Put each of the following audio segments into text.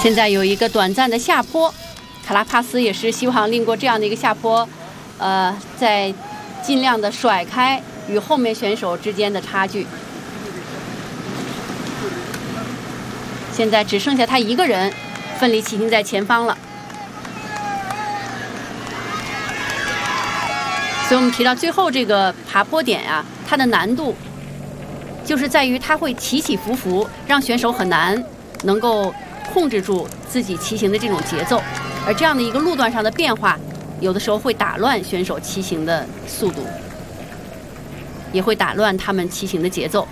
现在有一个短暂的下坡，卡拉帕斯也是希望经过这样的一个下坡，再尽量的甩开与后面选手之间的差距。现在只剩下他一个人奋力骑行在前方了。所以我们提到最后这个爬坡点啊，它的难度就是在于它会起起伏伏，让选手很难能够控制住自己骑行的这种节奏，而这样的一个路段上的变化，有的时候会打乱选手骑行的速度，也会打乱他们骑行的节奏。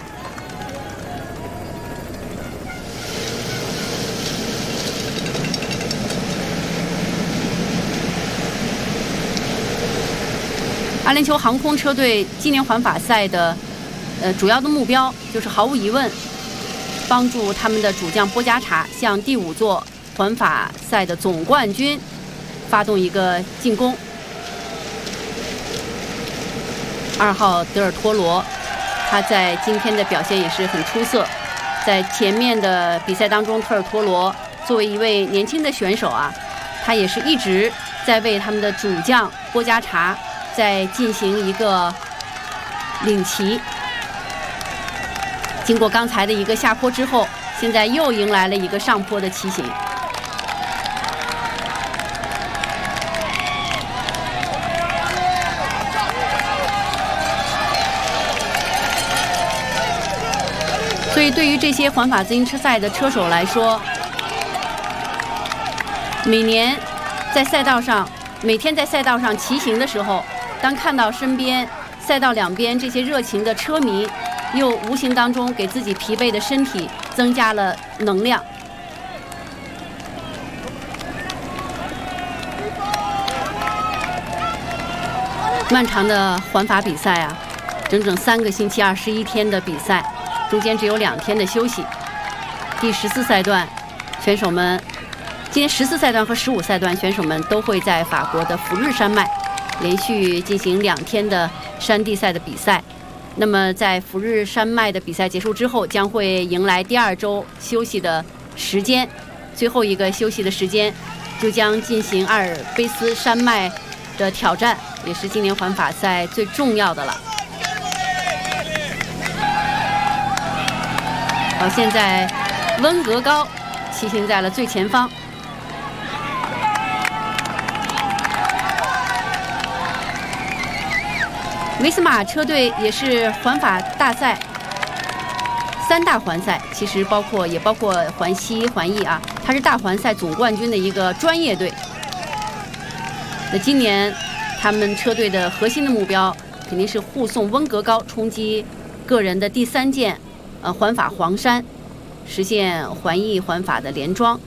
阿联酋航空车队今年环法赛的主要的目标就是毫无疑问帮助他们的主将波加查向第5座环法赛的总冠军发动一个进攻。2号德尔托罗，他在今天的表现也是很出色。在前面的比赛当中，特尔托罗作为一位年轻的选手啊，他也是一直在为他们的主将波加查在进行一个领骑。经过刚才的一个下坡之后，现在又迎来了一个上坡的骑行。所以对于这些环法自行车赛的车手来说，每天在赛道上骑行的时候，当看到身边赛道两边这些热情的车迷，又无形当中给自己疲惫的身体增加了能量。漫长的环法比赛啊，整整3个星期21天的比赛，中间只有2天的休息。第14赛段，选手们今天14赛段和15赛段选手们都会在法国的福日山脉连续进行2天的山地赛的比赛。那么在福日山脉的比赛结束之后，将会迎来第2周休息的时间，最后一个休息的时间就将进行阿尔卑斯山脉的挑战，也是今年环法赛最重要的了。好，现在温格高骑行在了最前方。维斯马车队也是环法大赛3大环赛，其实也包括环西、环意啊，它是大环赛总冠军的一个专业队。那今年他们车队的核心的目标肯定是护送温格高冲击个人的第3件环法黄山，实现环意环法的连庄。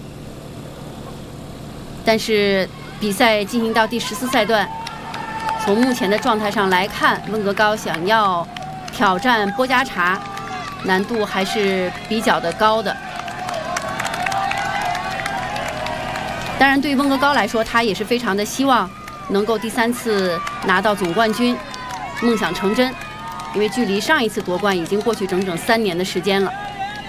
但是比赛进行到第14赛段，从目前的状态上来看，温格高想要挑战波加查，难度还是比较的高的。当然，对于温格高来说，他也是非常的希望能够第3次拿到总冠军，梦想成真。因为距离上一次夺冠已经过去整整3年的时间了。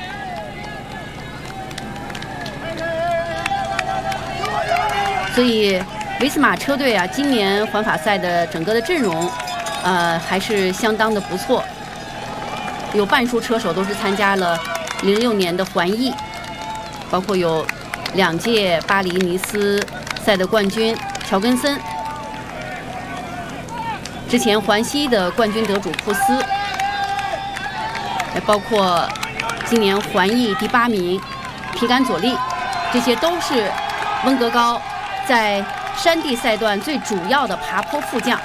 所以维斯马车队啊，今年环法赛的整个的阵容，还是相当的不错。有半数车手都是参加了06年的环意，包括有2届巴黎尼斯赛的冠军乔根森，之前环西的冠军得主库斯，包括今年环意第8名皮甘佐利，这些都是温格高在山地赛段最主要的爬坡副将。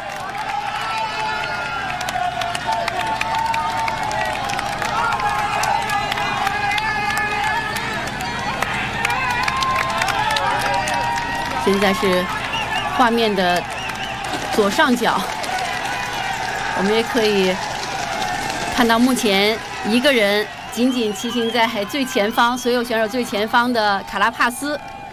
现在是画面的左上角，我们也可以看到目前一个人紧紧骑行在最前方，所有选手最前方的卡拉帕斯。